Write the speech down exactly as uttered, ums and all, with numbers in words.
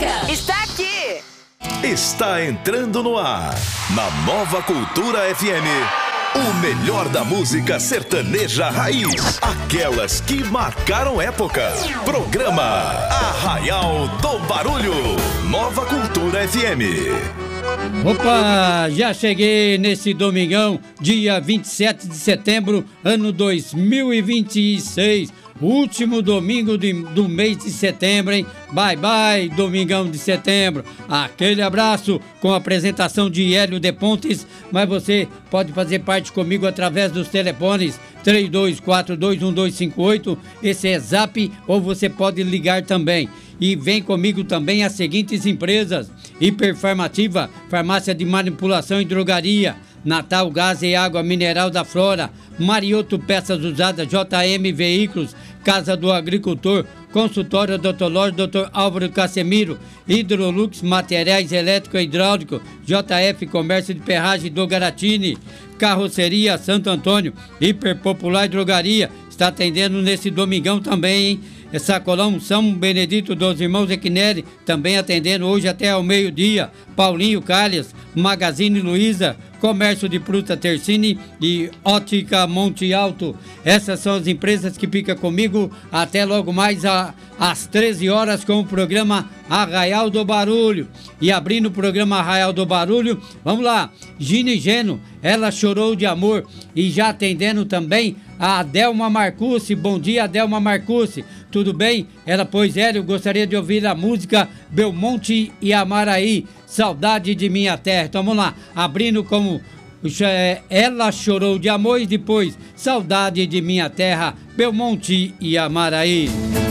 música está aqui. Está entrando no ar, na Nova Cultura F M, o melhor da música sertaneja raiz. Aquelas que marcaram época. Programa Arraial do Barulho. Nova Cultura F M. Opa, já cheguei nesse domingão, dia vinte e sete de setembro, ano dois mil e vinte e seis. Último domingo de, do mês de setembro, hein? Bye, bye, domingão de setembro. Aquele abraço com a apresentação de Hélio de Pontes. Mas você pode fazer parte comigo através dos telefones três dois quatro dois um dois cinco oito. Esse é Zap, ou você pode ligar também. E vem comigo também as seguintes empresas: Hiperfarmativa, farmácia de manipulação e drogaria, Natal Gás e Água Mineral da Flora, Marioto Peças Usadas, J M Veículos, Casa do Agricultor, Consultório Odontológico doutor Álvaro Casemiro, Hidrolux Materiais Elétrico e Hidráulico, J F Comércio de Ferragem do Garatini, Carroceria Santo Antônio, Hiperpopular Drogaria, está atendendo nesse domingão também, hein? Sacolão São Benedito dos Irmãos Equineri, também atendendo hoje até ao meio-dia. Paulinho Calhas, Magazine Luiza, Comércio de Fruta Tercini e Ótica Monte Alto. Essas são as empresas que ficam comigo até logo mais a, às treze horas com o programa Arraial do Barulho. E abrindo o programa Arraial do Barulho, vamos lá, Gine Geno, Ela Chorou de Amor, e já atendendo também a Adelma Marcucci. Bom dia, Adelma Marcucci, tudo bem? Ela, pois é, eu gostaria de ouvir a música Belmonte e Amaraí, Saudade de Minha Terra. Então vamos lá, abrindo como Ela Chorou de Amor e depois Saudade de Minha Terra, Belmonte e Amaraí.